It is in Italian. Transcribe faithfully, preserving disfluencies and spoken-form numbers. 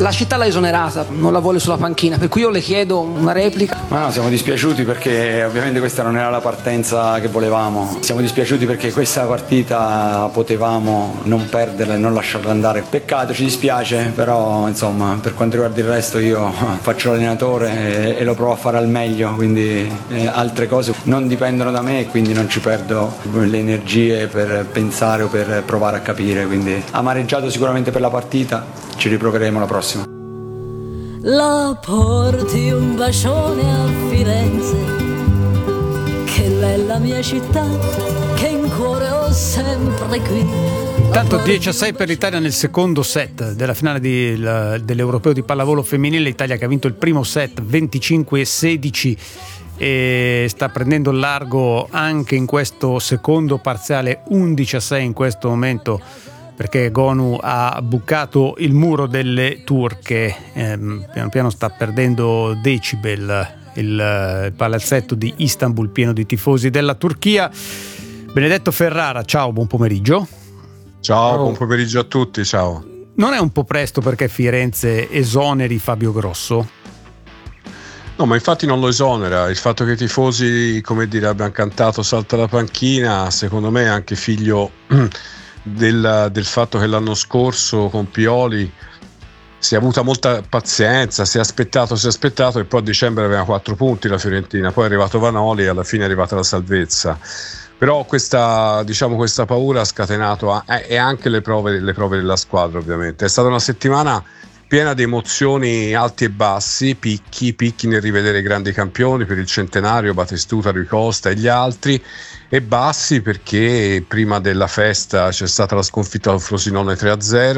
la città l'ha esonerata, non la vuole sulla panchina, per cui io le chiedo una replica. Ma no, siamo dispiaciuti perché ovviamente questa non era la partenza che volevamo. Siamo dispiaciuti perché questa partita potevamo non perderla e non lasciarla andare. Peccato, ci dispiace, però insomma per quanto riguarda il resto io faccio l'allenatore e, e lo provo a fare al meglio, quindi eh, altre cose non dipendono da me e quindi non ci perdo le energie per pensare o per provare a capire. Quindi amareggiato sicuramente per la partita, ci riproveremo la prossima. La porti un bacione a Firenze, che è la mia città, che in cuore ho sempre qui. Intanto dieci a sei per l'Italia nel secondo set della finale di, la, dell'Europeo di pallavolo femminile. Italia che ha vinto il primo set venticinque a sedici e sta prendendo il largo anche in questo secondo parziale undici a sei in questo momento, perché Gonu ha bucato il muro delle turche. Ehm, piano piano sta perdendo decibel il, il palazzetto di Istanbul pieno di tifosi della Turchia. Benedetto Ferrara, ciao, buon pomeriggio. Ciao, ciao, buon pomeriggio a tutti, ciao. Non è un po' presto perché Firenze esoneri Fabio Grosso? No, ma infatti non lo esonera. Il fatto che i tifosi, come dire, abbiano cantato salta la panchina, secondo me è anche figlio Del, del fatto che l'anno scorso con Pioli si è avuta molta pazienza, si è aspettato, si è aspettato e poi a dicembre aveva quattro punti la Fiorentina, poi è arrivato Vanoli e alla fine è arrivata la salvezza. Però questa, diciamo, questa paura ha scatenato eh, e anche le prove, le prove della squadra, ovviamente. È stata una settimana piena di emozioni alti e bassi, picchi, picchi nel rivedere i grandi campioni per il centenario, Batistuta, Rui Costa e gli altri, e bassi perché prima della festa c'è stata la sconfitta al Frosinone tre a zero.